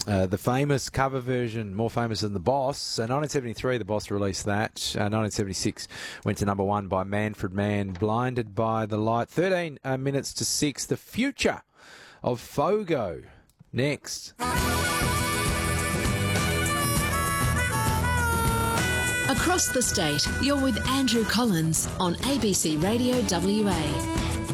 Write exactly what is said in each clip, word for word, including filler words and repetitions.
Uh, the famous cover version, more famous than The Boss. Uh, nineteen seventy-three, The Boss released that. Uh, nineteen seventy-six went to number one by Manfred Mann, Blinded by the Light. thirteen uh, minutes to six, the future of Fogo. Next. Across the state, you're with Andrew Collins on A B C Radio W A.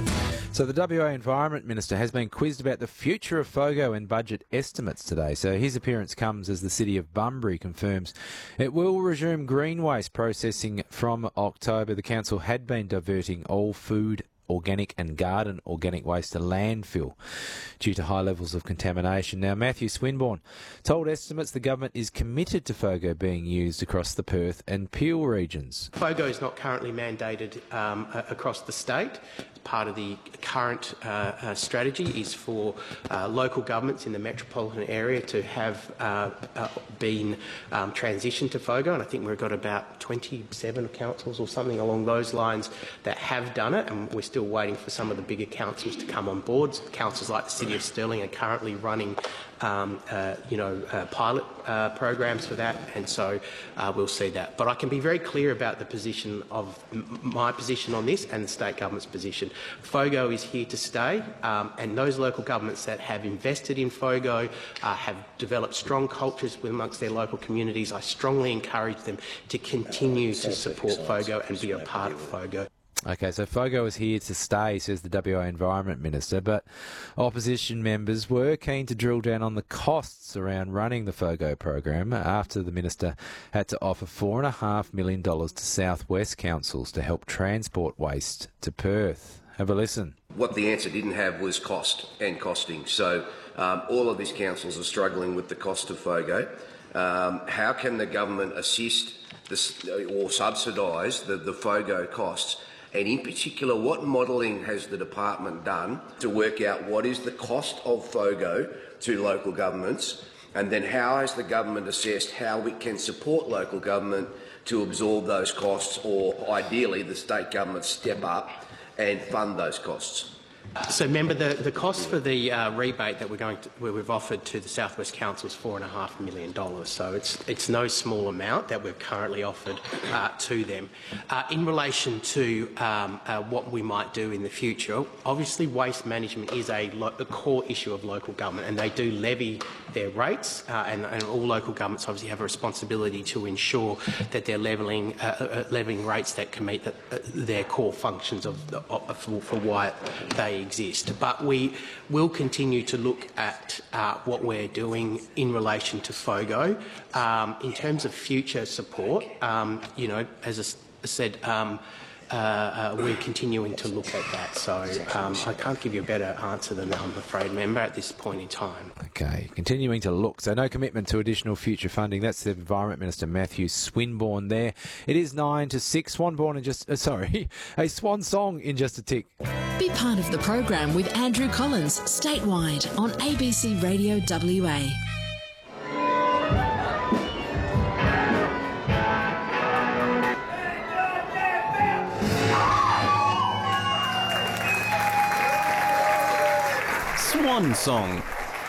So the W A Environment Minister has been quizzed about the future of Fogo and budget estimates today. So his appearance comes as the city of Bunbury confirms it will resume green waste processing from October. The council had been diverting all food, organic and garden organic waste to landfill due to high levels of contamination. Now, Matthew Swinburne told estimates the government is committed to Fogo being used across the Perth and Peel regions. Fogo is not currently mandated um, across the state. Part of the current uh, uh, strategy is for uh, local governments in the metropolitan area to have uh, uh, been um, transitioned to Fogo, and I think we've got about twenty-seven councils or something along those lines that have done it, and we're still waiting for some of the bigger councils to come on board. Councils like the City of Stirling are currently running Um, uh, you know, uh, pilot uh, programs for that, and so uh, we'll see that. But I can be very clear about the position of m my position on this and the state government's position. Fogo is here to stay, um, and those local governments that have invested in Fogo uh, have developed strong cultures amongst their local communities. I strongly encourage them to continue to support Fogo and be a part of Fogo. Okay, so Fogo is here to stay, says the W A Environment Minister, but opposition members were keen to drill down on the costs around running the Fogo program after the minister had to offer four and a half million dollars to southwest councils to help transport waste to Perth. Have a listen. What the answer didn't have was cost and costing. So um, all of these councils are struggling with the cost of Fogo. Um, how can the government assist this, or subsidise the, the Fogo costs? And in particular, what modelling has the department done to work out what is the cost of Fogo to local governments, and then how has the government assessed how we can support local government to absorb those costs, or ideally the state government step up and fund those costs? So remember, the, the cost for the uh, rebate that we're going to, where we've offered to the South West Council is four and a half million dollars. So it's it's no small amount that we've currently offered uh, to them. Uh, in relation to um, uh, what we might do in the future, obviously waste management is a, lo a core issue of local government, and they do levy their rates, uh, and, and all local governments obviously have a responsibility to ensure that they're levelling uh, uh, levelling rates that can meet the, uh, their core functions of, the, of for, for why they exist. But we will continue to look at uh, what we're doing in relation to Fogo. Um, in terms of future support, um, you know, as I said, um, uh, uh, we're continuing to look at that. So um, I can't give you a better answer than that, I'm afraid, member, at this point in time. Okay, continuing to look. So no commitment to additional future funding. That's the Environment Minister, Matthew Swinburne there. It is nine to six. Swanborn in just, uh, sorry, a swan song in just a tick. Be part of the program with Andrew Collins, statewide on A B C Radio W A. Swan song.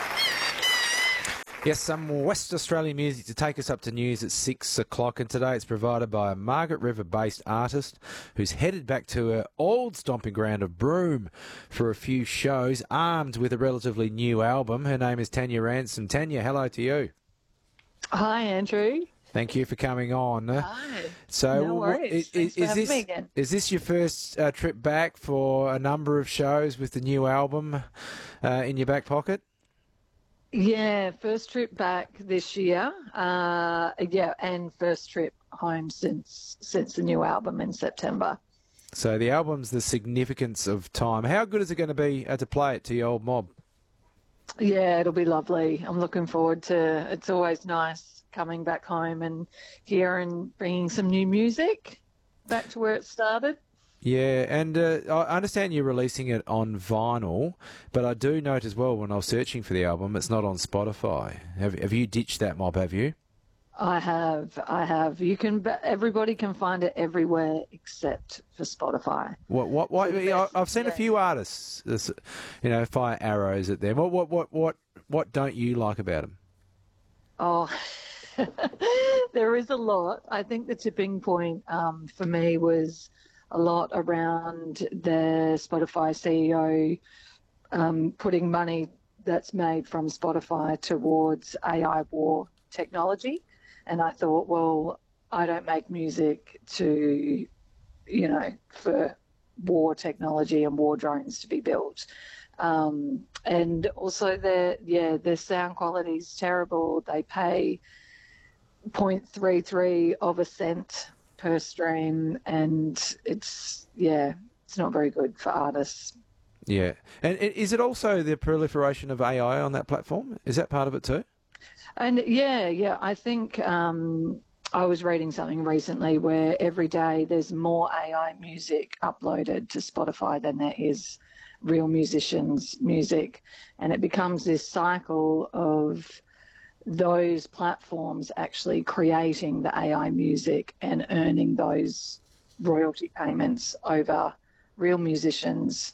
Yes, some West Australian music to take us up to news at six o'clock, and today it's provided by a Margaret River-based artist who's headed back to her old stomping ground of Broome for a few shows, armed with a relatively new album. Her name is Tanya Ransom. Tanya, hello to you. Hi, Andrew. Thank you for coming on. Hi. So, no worries. Is, is, this, me again. is this your first uh, trip back for a number of shows with the new album uh, in your back pocket? Yeah, first trip back this year. Uh, yeah, and first trip home since since the new album in September. So the album's the significance of time. How good is it going to be uh, to play it to your old mob? Yeah, it'll be lovely. I'm looking forward to. It's always nice coming back home and here and bringing some new music back to where it started. Yeah, and uh, I understand you're releasing it on vinyl, but I do note as well when I was searching for the album, it's not on Spotify. Have, have you ditched that mob, have you? I have, I have. You can, everybody can find it everywhere except for Spotify. What? What? What? I, I've seen yeah. a few artists, you know, fire arrows at them. What? What? What? What? What don't you like about them? Oh, there is a lot. I think the tipping point um, for me was a lot around the Spotify C E O um, putting money that's made from Spotify towards A I war technology. And I thought, well, I don't make music to, you know, for war technology and war drones to be built. Um, and also the, yeah, the sound quality is terrible. They pay zero point three three of a cent per stream, and it's, yeah, it's not very good for artists. Yeah. And is it also the proliferation of A I on that platform? Is that part of it too? And yeah, yeah, I think um, I was reading something recently where every day there's more A I music uploaded to Spotify than there is real musicians' music. And it becomes this cycle of those platforms actually creating the A I music and earning those royalty payments over real musicians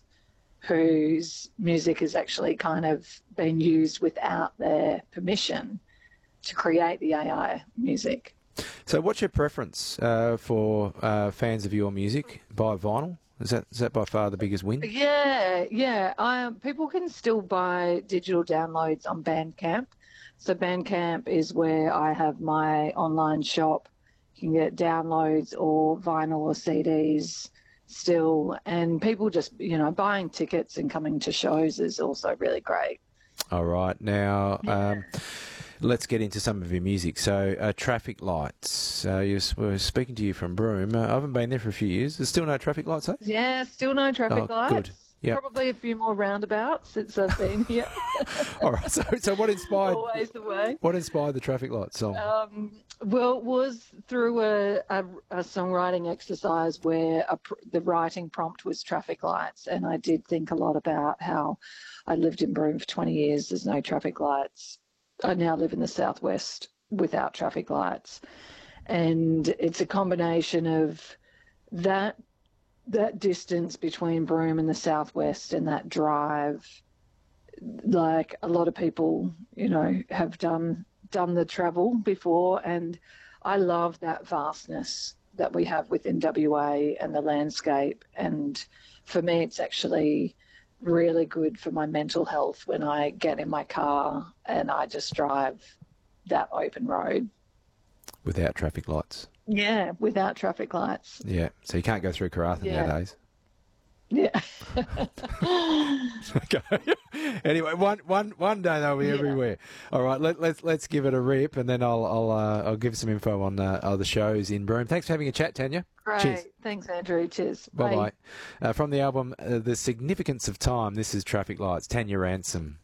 whose music has actually kind of been used without their permission to create the A I music. So what's your preference uh, for uh, fans of your music? Buy vinyl? Is that is that by far the biggest win? Yeah, yeah. Um, people can still buy digital downloads on Bandcamp. So Bandcamp is where I have my online shop. You can get downloads or vinyl or C Ds still. And people just, you know, buying tickets and coming to shows is also really great. All right. Now, Yeah. um, let's get into some of your music. So, uh, Traffic Lights. Uh, you were speaking to you from Broome. Uh, I haven't been there for a few years. There's still no traffic lights, eh? Yeah, still no traffic Oh, lights. good. Yep. Probably a few more roundabouts since I've been here. All right. So, so what inspired? Always the way. What inspired the Traffic Lights song? Um, well, it was through a, a, a songwriting exercise where a, pr- the writing prompt was traffic lights, and I did think a lot about how I lived in Broome for twenty years. There's no traffic lights. I now live in the southwest without traffic lights, and it's a combination of that that distance between Broome and the southwest and that drive. Like a lot of people, you know, have done done the travel before, and I love that vastness that we have within W A and the landscape. And for me, it's actually really good for my mental health when I get in my car and I just drive that open road. Without traffic lights. Yeah, without traffic lights. Yeah. So you can't go through Karratha Yeah. nowadays. Yeah. Okay. Anyway, one one one day they'll be Yeah. everywhere. All right, let, let's let's give it a rip, and then I'll I'll uh, I'll give some info on uh, other shows in Broome. Thanks for having a chat, Tanya. Great. Cheers. Thanks, Andrew. Cheers. Bye bye. Uh, from the album uh, The Significance of Time, this is Traffic Lights. Tanya Ransom.